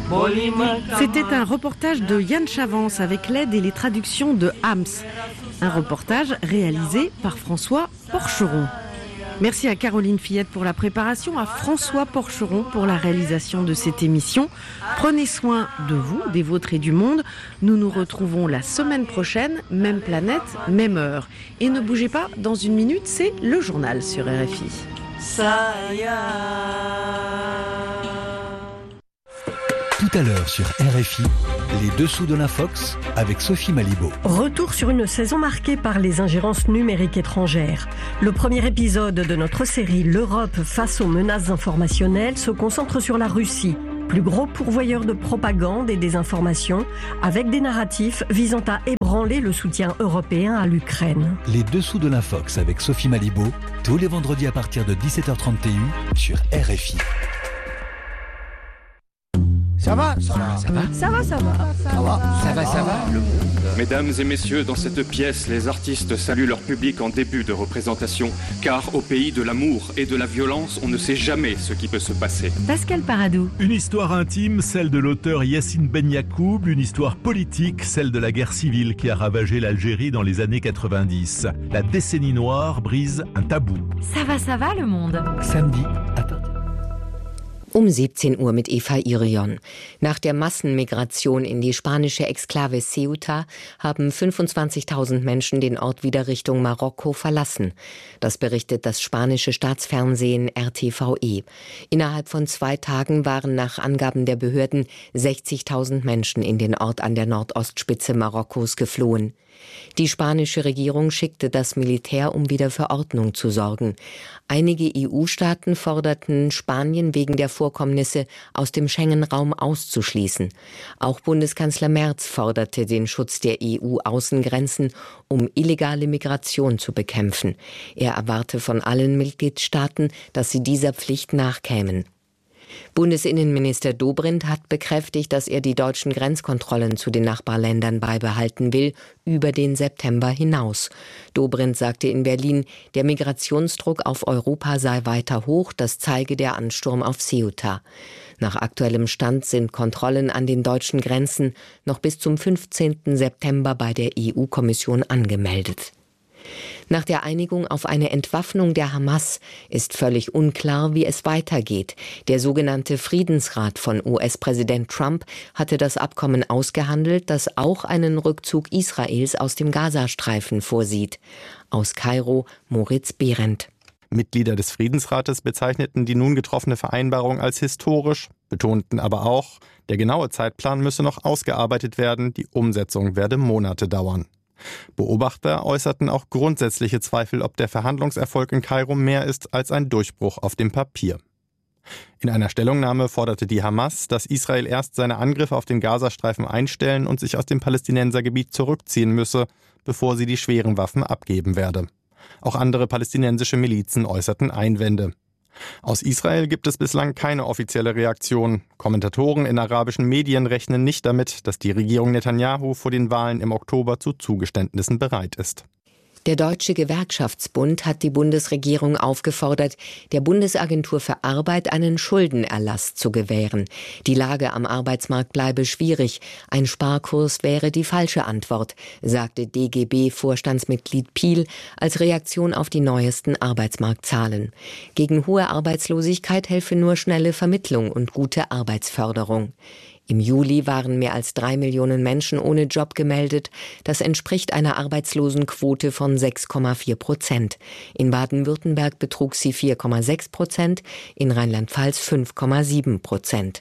C'était un reportage de Yann Chavance avec l'aide et les traductions de Hams. Un reportage réalisé par François Porcheron. Merci à Caroline Fillette pour la préparation, à François Porcheron pour la réalisation de cette émission. Prenez soin de vous, des vôtres et du monde. Nous nous retrouvons la semaine prochaine, même planète, même heure. Et ne bougez pas, dans une minute, c'est le journal sur RFI. Tout à l'heure sur RFI, les dessous de l'Infox avec Sophie Malibaud. Retour sur une saison marquée par les ingérences numériques étrangères. Le premier épisode de notre série L'Europe face aux menaces informationnelles se concentre sur la Russie, plus gros pourvoyeur de propagande et désinformation, avec des narratifs visant à ébranler le soutien européen à l'Ukraine. Les dessous de l'Infox avec Sophie Malibaud, tous les vendredis à partir de 17h30 TU sur RFI. Ça va, le monde. Mesdames et messieurs, dans cette pièce, les artistes saluent leur public en début de représentation, car au pays de l'amour et de la violence, on ne sait jamais ce qui peut se passer. Pascal Paradou. Une histoire intime, celle de l'auteur Yassine Ben Yacoub, une histoire politique, celle de la guerre civile qui a ravagé l'Algérie dans les années 90. La décennie noire brise un tabou. Ça va, le monde. Samedi, attends. 17 Uhr mit Eva Irion. Nach der Massenmigration in die spanische Exklave Ceuta haben 25.000 Menschen den Ort wieder Richtung Marokko verlassen. Das berichtet das spanische Staatsfernsehen RTVE. Innerhalb von 2 Tagen waren nach Angaben der Behörden 60.000 Menschen in den Ort an der Nordostspitze Marokkos geflohen. Die spanische Regierung schickte das Militär, um wieder für Ordnung zu sorgen. Einige EU-Staaten forderten Spanien wegen der Vorkommnisse aus dem Schengen-Raum auszuschließen. Auch Bundeskanzler Merz forderte den Schutz der EU-Außengrenzen, um illegale Migration zu bekämpfen. Er erwarte von allen Mitgliedstaaten, dass sie dieser Pflicht nachkämen. Bundesinnenminister Dobrindt hat bekräftigt, dass er die deutschen Grenzkontrollen zu den Nachbarländern beibehalten will, über den September hinaus. Dobrindt sagte in Berlin, der Migrationsdruck auf Europa sei weiter hoch, das zeige der Ansturm auf Ceuta. Nach aktuellem Stand sind Kontrollen an den deutschen Grenzen noch bis zum 15. September bei der EU-Kommission angemeldet. Nach der Einigung auf eine Entwaffnung der Hamas ist völlig unklar, wie es weitergeht. Der sogenannte Friedensrat von US-Präsident Trump hatte das Abkommen ausgehandelt, das auch einen Rückzug Israels aus dem Gazastreifen vorsieht. Aus Kairo, Moritz Behrendt. Mitglieder des Friedensrates bezeichneten die nun getroffene Vereinbarung als historisch, betonten aber auch, der genaue Zeitplan müsse noch ausgearbeitet werden, die Umsetzung werde Monate dauern. Beobachter äußerten auch grundsätzliche Zweifel, ob der Verhandlungserfolg in Kairo mehr ist als ein Durchbruch auf dem Papier. In einer Stellungnahme forderte die Hamas, dass Israel erst seine Angriffe auf den Gazastreifen einstellen und sich aus dem Palästinensergebiet zurückziehen müsse, bevor sie die schweren Waffen abgeben werde. Auch andere palästinensische Milizen äußerten Einwände. Aus Israel gibt es bislang keine offizielle Reaktion. Kommentatoren in arabischen Medien rechnen nicht damit, dass die Regierung Netanyahu vor den Wahlen im Oktober zu Zugeständnissen bereit ist. Der Deutsche Gewerkschaftsbund hat die Bundesregierung aufgefordert, der Bundesagentur für Arbeit einen Schuldenerlass zu gewähren. Die Lage am Arbeitsmarkt bleibe schwierig. Ein Sparkurs wäre die falsche Antwort, sagte DGB-Vorstandsmitglied Piel als Reaktion auf die neuesten Arbeitsmarktzahlen. Gegen hohe Arbeitslosigkeit helfe nur schnelle Vermittlung und gute Arbeitsförderung. Im Juli waren mehr als 3 Millionen Menschen ohne Job gemeldet. Das entspricht einer Arbeitslosenquote von 6,4%. In Baden-Württemberg betrug sie 4,6%, in Rheinland-Pfalz 5,7%.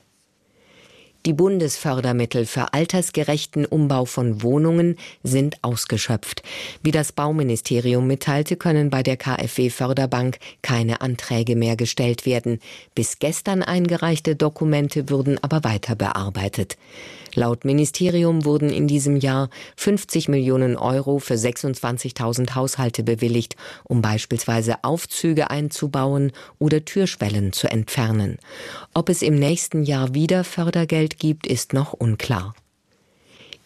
Die Bundesfördermittel für altersgerechten Umbau von Wohnungen sind ausgeschöpft. Wie das Bauministerium mitteilte, können bei der KfW-Förderbank keine Anträge mehr gestellt werden. Bis gestern eingereichte Dokumente würden aber weiter bearbeitet. Laut Ministerium wurden in diesem Jahr 50 Millionen Euro für 26.000 Haushalte bewilligt, um beispielsweise Aufzüge einzubauen oder Türschwellen zu entfernen. Ob es im nächsten Jahr wieder Fördergeld gibt, ist noch unklar.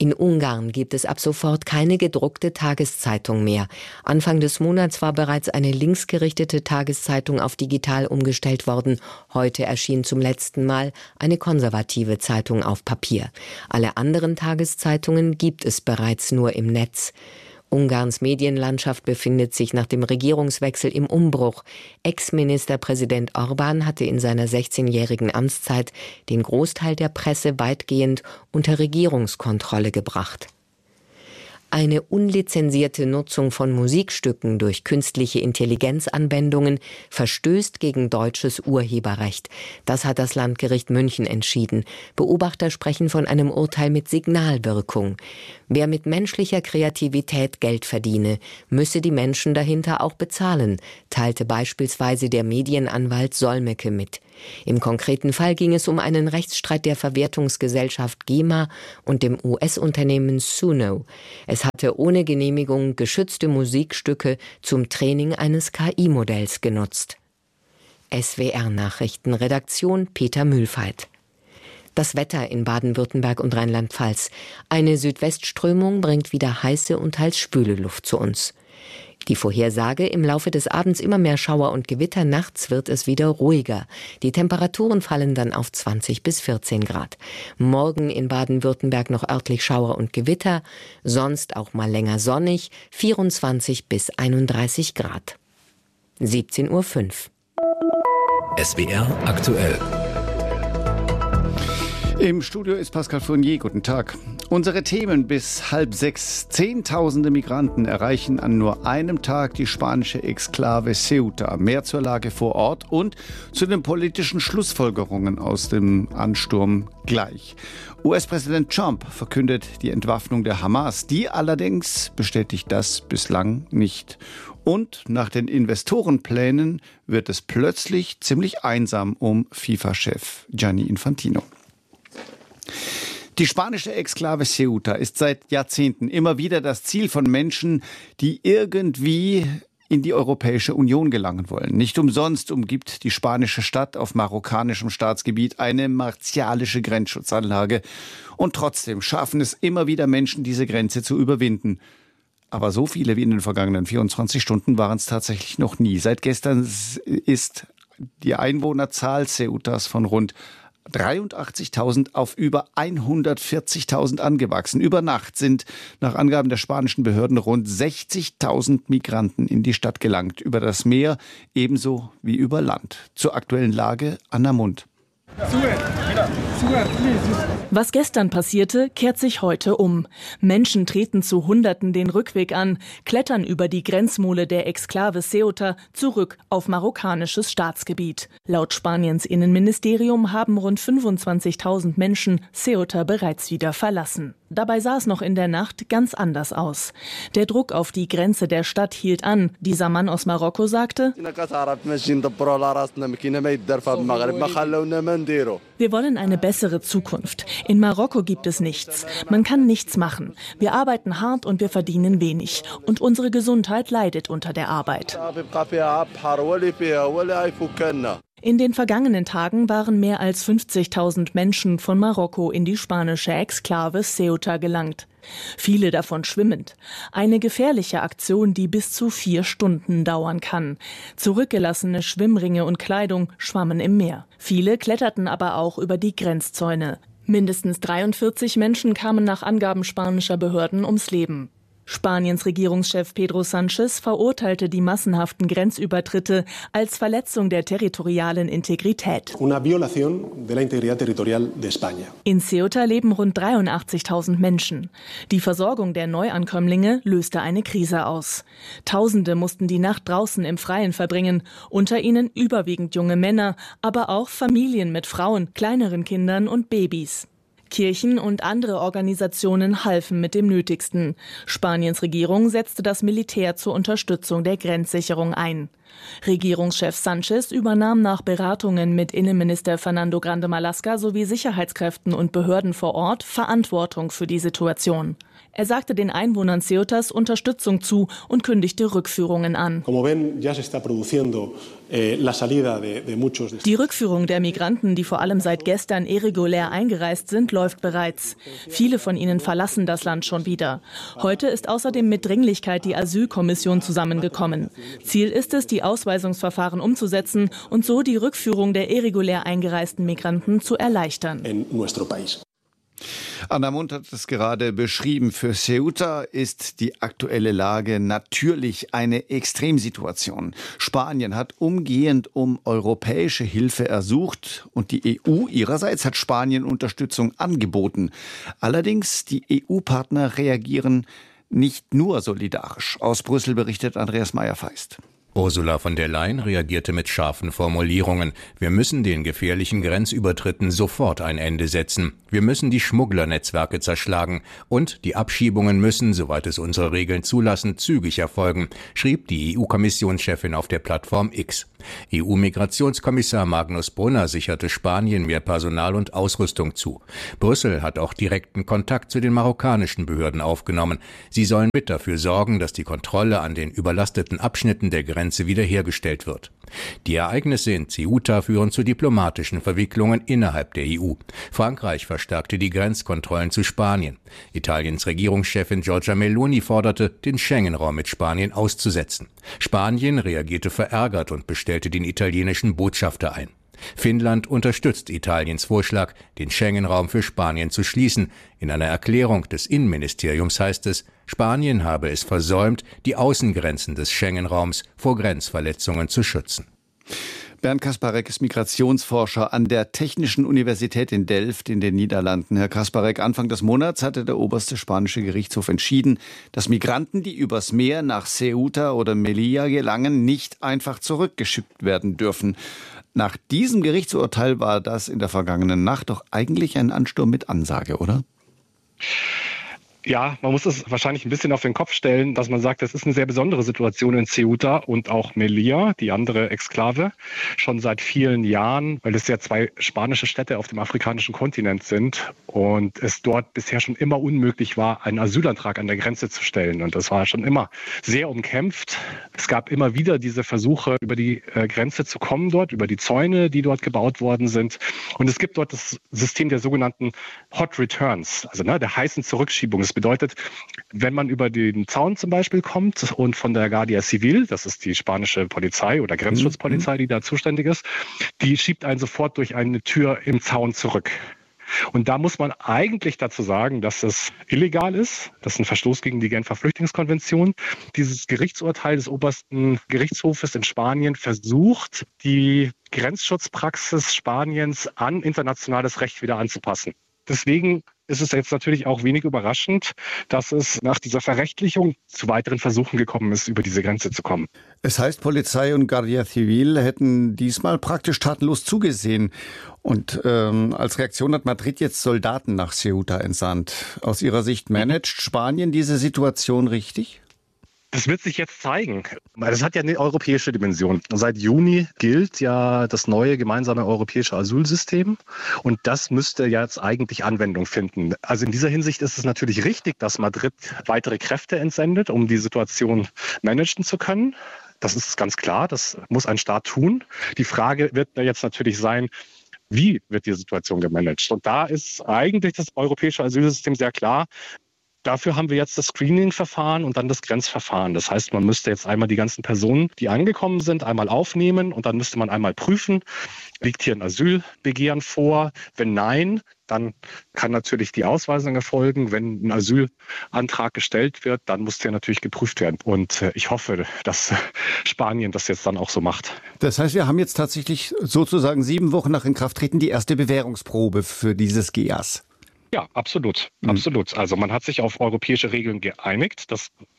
In Ungarn gibt es ab sofort keine gedruckte Tageszeitung mehr. Anfang des Monats war bereits eine linksgerichtete Tageszeitung auf digital umgestellt worden. Heute erschien zum letzten Mal eine konservative Zeitung auf Papier. Alle anderen Tageszeitungen gibt es bereits nur im Netz. Ungarns Medienlandschaft befindet sich nach dem Regierungswechsel im Umbruch. Ex-Ministerpräsident Orbán hatte in seiner 16-jährigen Amtszeit den Großteil der Presse weitgehend unter Regierungskontrolle gebracht. Eine unlizenzierte Nutzung von Musikstücken durch künstliche Intelligenzanwendungen verstößt gegen deutsches Urheberrecht. Das hat das Landgericht München entschieden. Beobachter sprechen von einem Urteil mit Signalwirkung. Wer mit menschlicher Kreativität Geld verdiene, müsse die Menschen dahinter auch bezahlen, teilte beispielsweise der Medienanwalt Solmecke mit. Im konkreten Fall ging es um einen Rechtsstreit der Verwertungsgesellschaft GEMA und dem US-Unternehmen Suno. Es hatte ohne Genehmigung geschützte Musikstücke zum Training eines KI-Modells genutzt. SWR-Nachrichten, Redaktion Peter Mühlfeit. Das Wetter in Baden-Württemberg und Rheinland-Pfalz. Eine Südwestströmung bringt wieder heiße und teils schwüle Luft zu uns. Die Vorhersage: im Laufe des Abends immer mehr Schauer und Gewitter, nachts wird es wieder ruhiger. Die Temperaturen fallen dann auf 20 bis 14 Grad. Morgen in Baden-Württemberg noch örtlich Schauer und Gewitter, sonst auch mal länger sonnig, 24 bis 31 Grad. 17:05 Uhr. SWR aktuell. Im Studio ist Pascal Fournier. Guten Tag. Unsere Themen bis 5:30. Zehntausende Migranten erreichen an nur einem Tag die spanische Exklave Ceuta. Mehr zur Lage vor Ort und zu den politischen Schlussfolgerungen aus dem Ansturm gleich. US-Präsident Trump verkündet die Entwaffnung der Hamas. Die allerdings bestätigt das bislang nicht. Und nach den Investorenplänen wird es plötzlich ziemlich einsam um FIFA-Chef Gianni Infantino. Die spanische Exklave Ceuta ist seit Jahrzehnten immer wieder das Ziel von Menschen, die irgendwie in die Europäische Union gelangen wollen. Nicht umsonst umgibt die spanische Stadt auf marokkanischem Staatsgebiet eine martialische Grenzschutzanlage. Und trotzdem schaffen es immer wieder Menschen, diese Grenze zu überwinden. Aber so viele wie in den vergangenen 24 Stunden waren es tatsächlich noch nie. Seit gestern ist die Einwohnerzahl Ceutas von rund 83.000 auf über 140.000 angewachsen. Über Nacht sind nach Angaben der spanischen Behörden rund 60.000 Migranten in die Stadt gelangt. Über das Meer ebenso wie über Land. Zur aktuellen Lage Anna Mund. Was gestern passierte, kehrt sich heute um. Menschen treten zu Hunderten den Rückweg an, klettern über die Grenzmole der Exklave Ceuta zurück auf marokkanisches Staatsgebiet. Laut Spaniens Innenministerium haben rund 25.000 Menschen Ceuta bereits wieder verlassen. Dabei sah es noch in der Nacht ganz anders aus. Der Druck auf die Grenze der Stadt hielt an. Dieser Mann aus Marokko sagte: Wir wollen eine bessere Zukunft. In Marokko gibt es nichts. Man kann nichts machen. Wir arbeiten hart und wir verdienen wenig. Und unsere Gesundheit leidet unter der Arbeit. In den vergangenen Tagen waren mehr als 50.000 Menschen von Marokko in die spanische Exklave Ceuta gelangt. Viele davon schwimmend. Eine gefährliche Aktion, die bis zu 4 Stunden dauern kann. Zurückgelassene Schwimmringe und Kleidung schwammen im Meer. Viele kletterten aber auch über die Grenzzäune. Mindestens 43 Menschen kamen nach Angaben spanischer Behörden ums Leben. Spaniens Regierungschef Pedro Sánchez verurteilte die massenhaften Grenzübertritte als Verletzung der territorialen Integrität. In Ceuta leben rund 83.000 Menschen. Die Versorgung der Neuankömmlinge löste eine Krise aus. Tausende mussten die Nacht draußen im Freien verbringen, unter ihnen überwiegend junge Männer, aber auch Familien mit Frauen, kleineren Kindern und Babys. Kirchen und andere Organisationen halfen mit dem Nötigsten. Spaniens Regierung setzte das Militär zur Unterstützung der Grenzsicherung ein. Regierungschef Sanchez übernahm nach Beratungen mit Innenminister Fernando Grande Marlaska sowie Sicherheitskräften und Behörden vor Ort Verantwortung für die Situation. Er sagte den Einwohnern Ceutas Unterstützung zu und kündigte Rückführungen an. Die Rückführung der Migranten, die vor allem seit gestern irregulär eingereist sind, läuft bereits. Viele von ihnen verlassen das Land schon wieder. Heute ist außerdem mit Dringlichkeit die Asylkommission zusammengekommen. Ziel ist es, die Ausweisungsverfahren umzusetzen und so die Rückführung der irregulär eingereisten Migranten zu erleichtern. Anna Mundt hat es gerade beschrieben. Für Ceuta ist die aktuelle Lage natürlich eine Extremsituation. Spanien hat umgehend um europäische Hilfe ersucht und die EU ihrerseits hat Spanien Unterstützung angeboten. Allerdings, die EU-Partner reagieren nicht nur solidarisch. Aus Brüssel berichtet Andreas Meyer-Feist. Ursula von der Leyen reagierte mit scharfen Formulierungen. Wir müssen den gefährlichen Grenzübertritten sofort ein Ende setzen. Wir müssen die Schmugglernetzwerke zerschlagen. Und die Abschiebungen müssen, soweit es unsere Regeln zulassen, zügig erfolgen, schrieb die EU-Kommissionschefin auf der Plattform X. EU-Migrationskommissar Magnus Brunner sicherte Spanien mehr Personal und Ausrüstung zu. Brüssel hat auch direkten Kontakt zu den marokkanischen Behörden aufgenommen. Sie sollen mit dafür sorgen, dass die Kontrolle an den überlasteten Abschnitten der Grenze wiederhergestellt wird. Die Ereignisse in Ceuta führen zu diplomatischen Verwicklungen innerhalb der EU. Frankreich verstärkte die Grenzkontrollen zu Spanien. Italiens Regierungschefin Giorgia Meloni forderte, den Schengen-Raum mit Spanien auszusetzen. Spanien reagierte verärgert und bestellte den italienischen Botschafter ein. Finnland unterstützt Italiens Vorschlag, den Schengen-Raum für Spanien zu schließen. In einer Erklärung des Innenministeriums heißt es, Spanien habe es versäumt, die Außengrenzen des Schengen-Raums vor Grenzverletzungen zu schützen. Bernd Kasparek ist Migrationsforscher an der Technischen Universität in Delft in den Niederlanden. Herr Kasparek, Anfang des Monats hatte der oberste spanische Gerichtshof entschieden, dass Migranten, die übers Meer nach Ceuta oder Melilla gelangen, nicht einfach zurückgeschickt werden dürfen. Nach diesem Gerichtsurteil war das in der vergangenen Nacht doch eigentlich ein Ansturm mit Ansage, oder? Ja, man muss es wahrscheinlich ein bisschen auf den Kopf stellen, dass man sagt, das ist eine sehr besondere Situation in Ceuta und auch Melilla, die andere Exklave, schon seit vielen Jahren, weil es ja zwei spanische Städte auf dem afrikanischen Kontinent sind und es dort bisher schon immer unmöglich war, einen Asylantrag an der Grenze zu stellen. Und das war schon immer sehr umkämpft. Es gab immer wieder diese Versuche, über die Grenze zu kommen dort, über die Zäune, die dort gebaut worden sind. Und es gibt dort das System der sogenannten Hot Returns, also der heißen Zurückschiebung. Das bedeutet, wenn man über den Zaun zum Beispiel kommt und von der Guardia Civil, das ist die spanische Polizei oder Grenzschutzpolizei, die da zuständig ist, die schiebt einen sofort durch eine Tür im Zaun zurück. Und da muss man eigentlich dazu sagen, dass es illegal ist. Das ist ein Verstoß gegen die Genfer Flüchtlingskonvention. Dieses Gerichtsurteil des obersten Gerichtshofes in Spanien versucht, die Grenzschutzpraxis Spaniens an internationales Recht wieder anzupassen. Deswegen ist es jetzt natürlich auch wenig überraschend, dass es nach dieser Verrechtlichung zu weiteren Versuchen gekommen ist, über diese Grenze zu kommen. Es heißt, Polizei und Guardia Civil hätten diesmal praktisch tatenlos zugesehen. Und als Reaktion hat Madrid jetzt Soldaten nach Ceuta entsandt. Aus Ihrer Sicht managt Spanien diese Situation richtig? Das wird sich jetzt zeigen. Das hat ja eine europäische Dimension. Seit Juni gilt ja das neue gemeinsame europäische Asylsystem und das müsste jetzt eigentlich Anwendung finden. Also in dieser Hinsicht ist es natürlich richtig, dass Madrid weitere Kräfte entsendet, um die Situation managen zu können. Das ist ganz klar, das muss ein Staat tun. Die Frage wird jetzt natürlich sein, wie wird die Situation gemanagt? Und da ist eigentlich das europäische Asylsystem sehr klar. Dafür haben wir jetzt das Screening-Verfahren und dann das Grenzverfahren. Das heißt, man müsste jetzt einmal die ganzen Personen, die angekommen sind, einmal aufnehmen und dann müsste man einmal prüfen, liegt hier ein Asylbegehren vor? Wenn nein, dann kann natürlich die Ausweisung erfolgen. Wenn ein Asylantrag gestellt wird, dann muss der natürlich geprüft werden. Und ich hoffe, dass Spanien das jetzt dann auch so macht. Das heißt, wir haben jetzt tatsächlich sozusagen 7 Wochen nach Inkrafttreten die erste Bewährungsprobe für dieses GEAS. Ja, absolut. Absolut. Also man hat sich auf europäische Regeln geeinigt. Das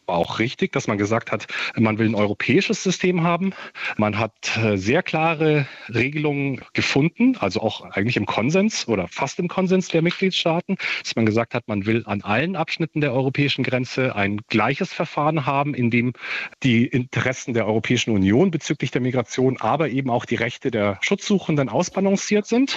war auch richtig, dass man gesagt hat, man will ein europäisches System haben. Man hat sehr klare Regelungen gefunden, also auch eigentlich im Konsens oder fast im Konsens der Mitgliedstaaten, dass man gesagt hat, man will an allen Abschnitten der europäischen Grenze ein gleiches Verfahren haben, in dem die Interessen der Europäischen Union bezüglich der Migration, aber eben auch die Rechte der Schutzsuchenden ausbalanciert sind.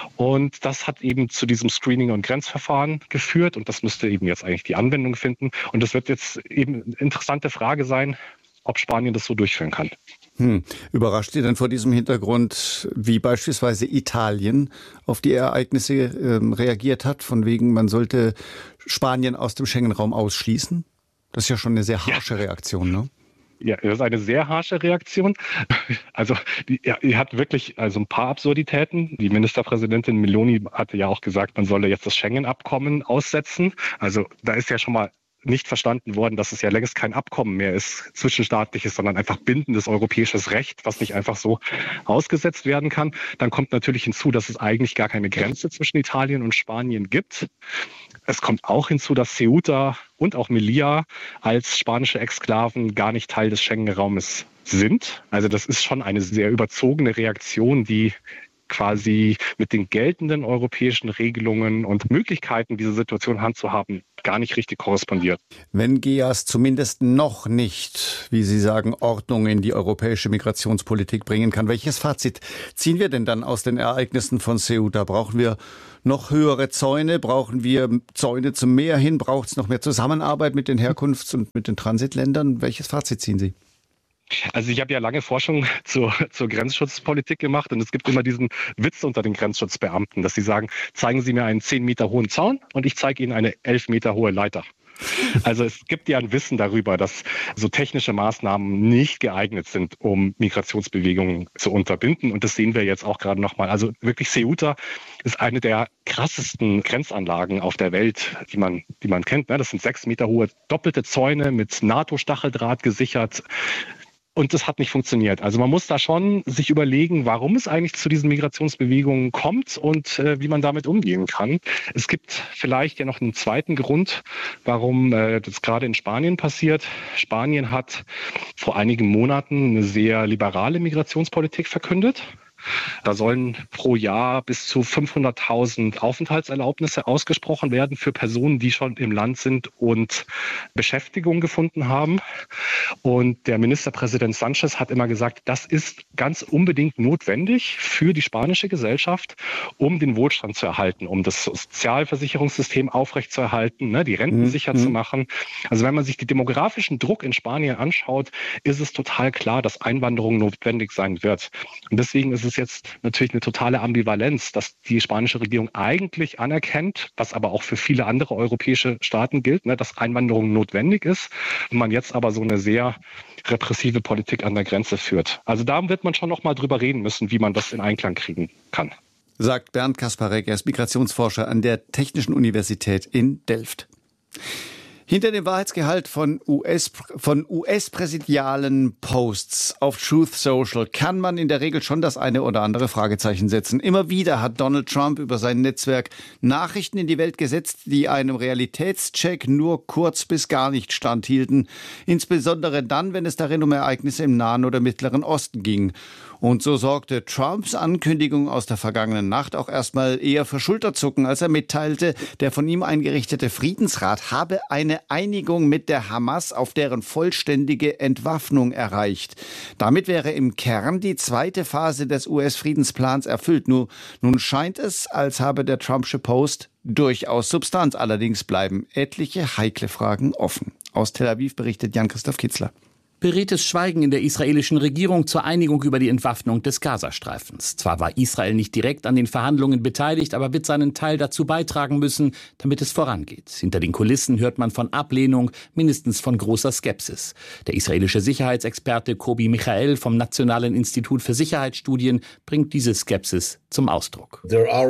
Und das hat eben zu diesem Screening- und Grenzverfahren geführt und das müsste eben jetzt eigentlich die Anwendung finden. Und das wird jetzt eben eine interessante Frage sein, ob Spanien das so durchführen kann. Überrascht ihr denn vor diesem Hintergrund, wie beispielsweise Italien auf die Ereignisse reagiert hat, von wegen, man sollte Spanien aus dem Schengen-Raum ausschließen? Das ist ja schon eine sehr harsche Reaktion, ne? Ja, das ist eine sehr harsche Reaktion. Also die hat wirklich ein paar Absurditäten. Die Ministerpräsidentin Meloni hatte ja auch gesagt, man solle jetzt das Schengen-Abkommen aussetzen. Also da ist ja schon mal nicht verstanden worden, dass es ja längst kein Abkommen mehr ist, zwischenstaatliches, sondern einfach bindendes europäisches Recht, was nicht einfach so ausgesetzt werden kann. Dann kommt natürlich hinzu, dass es eigentlich gar keine Grenze zwischen Italien und Spanien gibt. Es kommt auch hinzu, dass Ceuta und auch Melilla als spanische Exklaven gar nicht Teil des Schengen-Raumes sind. Also das ist schon eine sehr überzogene Reaktion, die quasi mit den geltenden europäischen Regelungen und Möglichkeiten, diese Situation handzuhaben, gar nicht richtig korrespondiert. Wenn GEAS zumindest noch nicht, wie Sie sagen, Ordnung in die europäische Migrationspolitik bringen kann, welches Fazit ziehen wir denn dann aus den Ereignissen von Ceuta? Brauchen wir noch höhere Zäune? Brauchen wir Zäune zum Meer hin? Braucht es noch mehr Zusammenarbeit mit den Herkunfts- und mit den Transitländern? Welches Fazit ziehen Sie? Also ich habe ja lange Forschung zur Grenzschutzpolitik gemacht und es gibt immer diesen Witz unter den Grenzschutzbeamten, dass sie sagen, zeigen Sie mir einen 10 Meter hohen Zaun und ich zeige Ihnen eine 11 Meter hohe Leiter. Also es gibt ja ein Wissen darüber, dass so technische Maßnahmen nicht geeignet sind, um Migrationsbewegungen zu unterbinden. Und das sehen wir jetzt auch gerade nochmal. Also wirklich Ceuta ist eine der krassesten Grenzanlagen auf der Welt, die man kennt. Das sind 6 Meter hohe doppelte Zäune mit NATO-Stacheldraht gesichert. Und das hat nicht funktioniert. Also man muss da schon sich überlegen, warum es eigentlich zu diesen Migrationsbewegungen kommt und wie man damit umgehen kann. Es gibt vielleicht ja noch einen zweiten Grund, warum das gerade in Spanien passiert. Spanien hat vor einigen Monaten eine sehr liberale Migrationspolitik verkündet. Da sollen pro Jahr bis zu 500.000 Aufenthaltserlaubnisse ausgesprochen werden für Personen, die schon im Land sind und Beschäftigung gefunden haben. Und der Ministerpräsident Sánchez hat immer gesagt, das ist ganz unbedingt notwendig für die spanische Gesellschaft, um den Wohlstand zu erhalten, um das Sozialversicherungssystem aufrechtzuerhalten, die Renten sicher zu machen. Also wenn man sich den demografischen Druck in Spanien anschaut, ist es total klar, dass Einwanderung notwendig sein wird. Und deswegen ist es jetzt natürlich eine totale Ambivalenz, dass die spanische Regierung eigentlich anerkennt, was aber auch für viele andere europäische Staaten gilt, dass Einwanderung notwendig ist und man jetzt aber so eine sehr repressive Politik an der Grenze führt. Also da wird man schon noch mal drüber reden müssen, wie man das in Einklang kriegen kann. Sagt Bernd Kasparek, er ist Migrationsforscher an der Technischen Universität in Delft. Hinter dem Wahrheitsgehalt von US-präsidialen Posts auf Truth Social kann man in der Regel schon das eine oder andere Fragezeichen setzen. Immer wieder hat Donald Trump über sein Netzwerk Nachrichten in die Welt gesetzt, die einem Realitätscheck nur kurz bis gar nicht standhielten. Insbesondere dann, wenn es darin um Ereignisse im Nahen oder Mittleren Osten ging. Und so sorgte Trumps Ankündigung aus der vergangenen Nacht auch erstmal eher für Schulterzucken, als er mitteilte, der von ihm eingerichtete Friedensrat habe eine Einigung mit der Hamas auf deren vollständige Entwaffnung erreicht. Damit wäre im Kern die zweite Phase des US-Friedensplans erfüllt. Nun scheint es, als habe der Trumpsche Post durchaus Substanz. Allerdings bleiben etliche heikle Fragen offen. Aus Tel Aviv berichtet Jan-Christoph Kitzler. Beredtes Schweigen in der israelischen Regierung zur Einigung über die Entwaffnung des Gazastreifens. Zwar war Israel nicht direkt an den Verhandlungen beteiligt, aber wird seinen Teil dazu beitragen müssen, damit es vorangeht. Hinter den Kulissen hört man von Ablehnung, mindestens von großer Skepsis. Der israelische Sicherheitsexperte Kobi Michael vom Nationalen Institut für Sicherheitsstudien bringt diese Skepsis zum Ausdruck.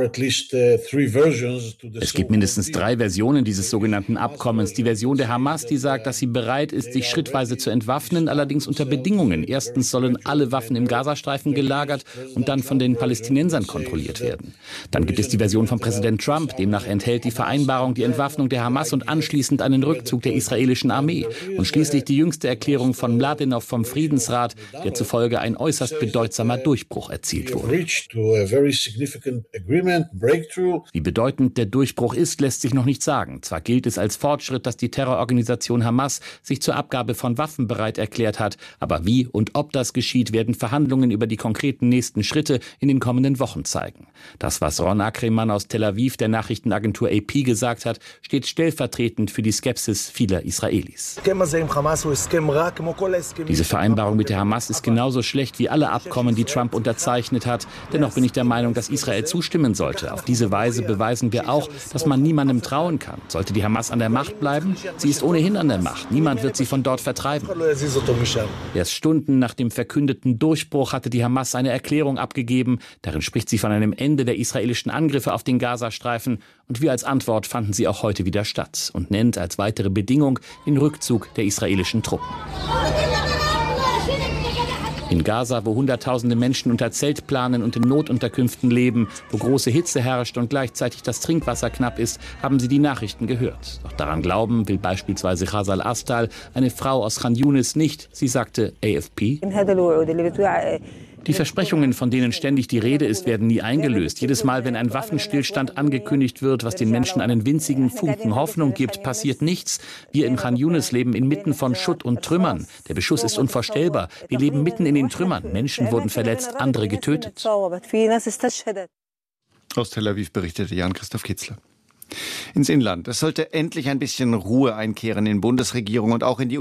Es gibt mindestens 3 Versionen dieses sogenannten Abkommens. Die Version der Hamas, die sagt, dass sie bereit ist, sich schrittweise zu entwaffnen. Plänen allerdings unter Bedingungen. Erstens sollen alle Waffen im Gazastreifen gelagert und dann von den Palästinensern kontrolliert werden. Dann gibt es die Version von Präsident Trump. Demnach enthält die Vereinbarung die Entwaffnung der Hamas und anschließend einen Rückzug der israelischen Armee. Und schließlich die jüngste Erklärung von Mladenov vom Friedensrat, der zufolge ein äußerst bedeutsamer Durchbruch erzielt wurde. Wie bedeutend der Durchbruch ist, lässt sich noch nicht sagen. Zwar gilt es als Fortschritt, dass die Terrororganisation Hamas sich zur Abgabe von Waffen bereit erklärt hat, aber wie und ob das geschieht, werden Verhandlungen über die konkreten nächsten Schritte in den kommenden Wochen zeigen. Das, was Ron Ackermann aus Tel Aviv der Nachrichtenagentur AP gesagt hat, steht stellvertretend für die Skepsis vieler Israelis. Diese Vereinbarung mit der Hamas ist genauso schlecht wie alle Abkommen, die Trump unterzeichnet hat. Dennoch bin ich der Meinung, dass Israel zustimmen sollte. Auf diese Weise beweisen wir auch, dass man niemandem trauen kann. Sollte die Hamas an der Macht bleiben? Sie ist ohnehin an der Macht. Niemand wird sie von dort vertreiben. Erst Stunden nach dem verkündeten Durchbruch hatte die Hamas eine Erklärung abgegeben. Darin spricht sie von einem Ende der israelischen Angriffe auf den Gazastreifen. Und wie als Antwort fanden sie auch heute wieder statt und nennt als weitere Bedingung den Rückzug der israelischen Truppen. In Gaza, wo Hunderttausende Menschen unter Zeltplanen und in Notunterkünften leben, wo große Hitze herrscht und gleichzeitig das Trinkwasser knapp ist, haben sie die Nachrichten gehört. Doch daran glauben will beispielsweise Khazal Astal, eine Frau aus Khan Yunis, nicht. Sie sagte AFP: Die Versprechungen, von denen ständig die Rede ist, werden nie eingelöst. Jedes Mal, wenn ein Waffenstillstand angekündigt wird, was den Menschen einen winzigen Funken Hoffnung gibt, passiert nichts. Wir in Khan Yunis leben inmitten von Schutt und Trümmern. Der Beschuss ist unvorstellbar. Wir leben mitten in den Trümmern. Menschen wurden verletzt, andere getötet. Aus Tel Aviv berichtete Jan-Christoph Kitzler. Ins Inland. Es sollte endlich ein bisschen Ruhe einkehren in Bundesregierung und auch in die